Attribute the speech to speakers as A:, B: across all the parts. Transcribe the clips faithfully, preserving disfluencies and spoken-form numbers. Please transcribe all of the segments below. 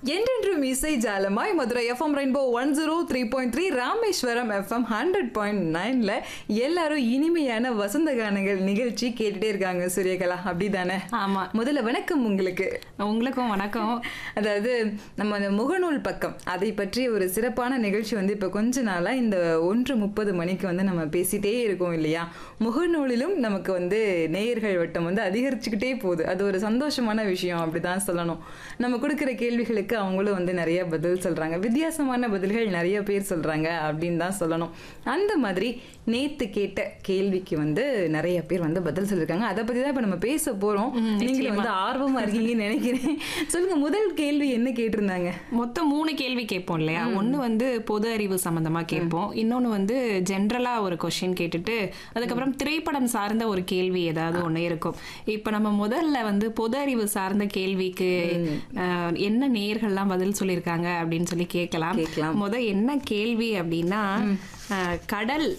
A: என்றென்றும் இசை ஜாலமாய் Madurai FM rainbow one zero three point three Rameswaram FM hundred point நைன்ல எல்லாரும் இனிமையான வசந்த கானங்கள் நிகழ்ச்சி கேட்டுட்டே இருக்காங்க. சூரியகலா அப்படிதானே?
B: ஆமா.
A: முதல்ல வணக்கம் உங்களுக்கு.
B: உங்களுக்கும் வணக்கம்.
A: அதாவது நம்ம அந்த முகநூல் பக்கம் அதை பற்றி ஒரு சிறப்பான நிகழ்ச்சி வந்து இப்போ கொஞ்ச நாளா இந்த ஒன்று முப்பது மணிக்கு வந்து நம்ம பேசிட்டே இருக்கோம் இல்லையா? முகநூலிலும் நமக்கு வந்து நேயர்கள் வட்டம் வந்து அதிகரிச்சுக்கிட்டே போகுது. அது ஒரு சந்தோஷமான விஷயம் அப்படிதான் சொல்லணும். நம்ம கொடுக்குற கேள்விகளுக்கு அவங்களும் வந்து நிறைய பதில் சொல்றாங்க, வித்தியாசமான பதில்கள் நிறைய பேர் சொல்றாங்க அப்படின்னு தான் சொல்லணும். அந்த மாதிரி நேத்து கேட்ட கேள்விக்கு வந்து நிறைய பேர் வந்து பதில் சொல்லிருக்காங்க. அதை பத்தி தான் இப்ப நம்ம பேச போறோம். நீங்களும் வந்து ஆர்வமா இருக்கீங்கன்னு நினைக்கிறேன். சொல்லுங்க, முதல் கேள்வி என்ன கேட்டிருந்தாங்க?
B: மொத்தம் மூணு கேள்வி கேட்போம் இல்லையா? ஒன்னு வந்து பொது அறிவு சம்பந்தமா கேட்போம், இன்னொன்னு வந்து ஜென்ரலா ஒரு கொஸ்டின் கேட்டுட்டு அதுக்கப்புறம் திரைப்படம் சார்ந்த ஒரு கேள்வி ஏதாவது ஒண்ணு இருக்கும். இப்ப நம்ம முதல்ல வந்து பொது அறிவு சார்ந்த கேள்விக்கு என்ன நேயர்கள்லாம் பதில் சொல்லியிருக்காங்க அப்படின்னு சொல்லி கேட்கலாம். முத என்ன கேள்வி அப்படின்னா, கடல்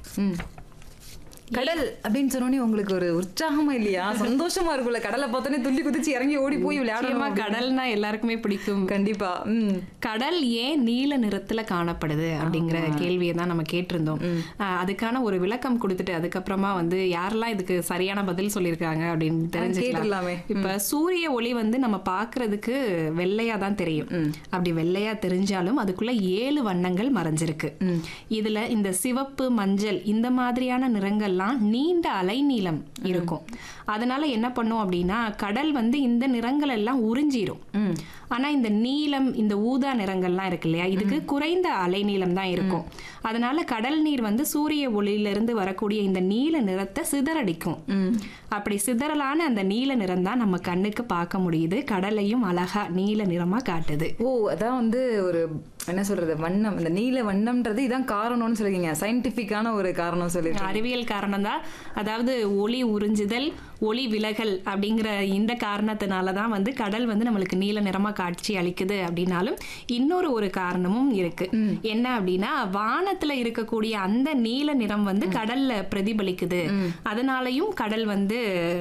A: கடல் அப்படின்னு சொன்னோடனே உங்களுக்கு ஒரு உற்சாகமா இல்லையா? சந்தோஷமா இருக்கும்ல, கடலை பார்த்தோன்னே துள்ளி குதிச்சு இறங்கி ஓடி போய் விளையாடுமா?
B: கடல்னா எல்லாருக்குமே பிடிக்கும்.
A: கண்டிப்பா.
B: கடல் ஏன் நீல நிறத்துல காணப்படுது அப்படிங்கிற கேள்வியை தான் நம்ம கேட்டிருந்தோம். அதுக்கான ஒரு விளக்கம் கொடுத்துட்டு அதுக்கப்புறமா வந்து யாரெல்லாம் இதுக்கு சரியான பதில் சொல்லியிருக்காங்க அப்படின்னு தெரிஞ்சுக்கலாமே. இப்ப சூரிய ஒளி வந்து நம்ம பாக்குறதுக்கு வெள்ளையா தான் தெரியும். அப்படி வெள்ளையா தெரிஞ்சாலும் அதுக்குள்ள ஏழு வண்ணங்கள் மறைஞ்சிருக்கு. இதுல இந்த சிவப்பு, மஞ்சள் இந்த மாதிரியான நிறங்கள் நீண்ட அலைநீளம் இருக்கும். அதனால என்ன பண்ணும் அப்படின்னா, கடல் வந்து இந்த நிறங்கள் எல்லாம் உறிஞ்சிரும். ஆனா இந்த நீலம், இந்த ஊதா நிறங்கள்லாம் இருக்கு இல்லையா, இதுக்கு குறைந்த அலைநீளம் தான் இருக்கும். அதனால கடல் நீர் வந்து சூரிய ஒளியிலிருந்து வரக்கூடிய இந்த நீல நிறத்தை சிதறடிக்கும். அப்படி சிதறலான அந்த நீல நிறம் தான் நம்ம கண்ணுக்கு பார்க்க முடியுது. கடலையும் அழகா நீல நிறமா காட்டுது.
A: ஓ, அதான் வந்து ஒரு என்ன சொல்றது, வண்ணம், அந்த நீல வண்ணம்ன்றது இதான் காரணம்னு சொல்றீங்க. சயின்டிபிக்கான ஒரு காரணம் சொல்லி,
B: அறிவியல் காரணம் தான். அதாவது ஒளி உறிஞ்சுதல், ஒளி விலகல் அப்படிங்கிற இந்த காரணத்தினாலதான் வந்து கடல் வந்து நம்மளுக்கு நீல நிறமா காட்சி அளிக்குது. அப்படின்னாலும் இன்னொரு ஒரு காரணமும் இருக்கு. என்ன அப்படின்னா, வானத்துல இருக்கக்கூடிய அந்த நீல நிறம் வந்து கடல்ல பிரதிபலிக்குது. அதனாலயும் கடல் வந்து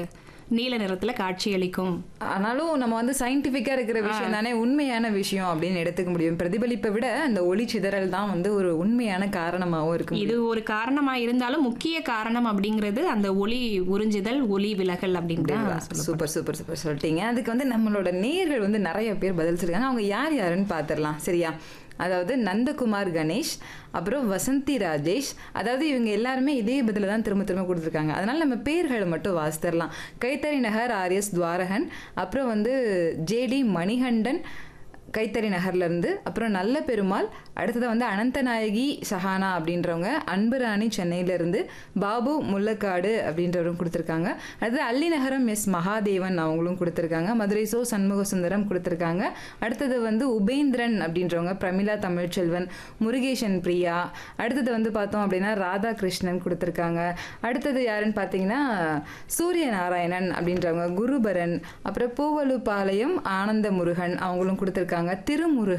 B: நீல நிறத்துல காட்சி அளிக்கும்.
A: ஆனாலும் நம்ம வந்து சயின்டிபிக்கா இருக்கிற விஷயம் தானே உண்மையான விஷயம் அப்படின்னு எடுத்துக்க முடியும். பிரதிபலிப்பை விட அந்த ஒளி சிதறல் தான் வந்து ஒரு உண்மையான காரணமாகவும் இருக்கு.
B: இது ஒரு காரணமா இருந்தாலும் முக்கிய காரணம் அப்படிங்கிறது அந்த ஒளி உறிஞ்சுதல், ஒளி விலகல் அப்படிங்கிறது.
A: சூப்பர் சூப்பர் சூப்பர் சொல்லிட்டீங்க. அதுக்கு வந்து நம்மளோட நேயர்கள் வந்து நிறைய பேர் பதில் சொல்லிருக்காங்க. அவங்க யார் யாருன்னு பார்த்துடலாம், சரியா? அதாவது நந்தகுமார் கணேஷ், அப்புறம் வசந்தி ராஜேஷ். அதாவது இவங்க எல்லாருமே இதே பதில தான் திரும்ப திரும்ப கொடுத்துருக்காங்க. அதனால நம்ம பேர்களை மட்டும் வாசித்தரலாம். கைத்தறி நகர் ஆர் எஸ் துவாரகன், அப்புறம் வந்து ஜேடி மணிகண்டன் கைத்தறி நகர்ல இருந்து, அப்புறம் நல்ல பெருமாள், அடுத்தது வந்து அனந்தநாயகி ஷஹானா அப்படின்றவங்க, அன்புராணி சென்னையில இருந்து, பாபு முல்லக்காடு அப்படின்றவரும் கொடுத்துருக்காங்க. அடுத்தது அள்ளிநகரம் எஸ் மகாதேவன் அவங்களும் கொடுத்துருக்காங்க. மதுரை சோ சண்முக சுந்தரம் கொடுத்துருக்காங்க. அடுத்தது வந்து உபேந்திரன் அப்படின்றவங்க, பிரமிளா தமிழ்ச்செல்வன், முருகேசன் பிரியா. அடுத்தது வந்து பார்த்தோம் அப்படின்னா ராதாகிருஷ்ணன் கொடுத்துருக்காங்க. அடுத்தது யாருன்னு பார்த்தீங்கன்னா சூரிய நாராயணன் அப்படின்றவங்க, குருபரன், அப்புறம் பூவலுப்பாளையம் ஆனந்த முருகன் அவங்களும் கொடுத்துருக்காங்க. திருமுருகன்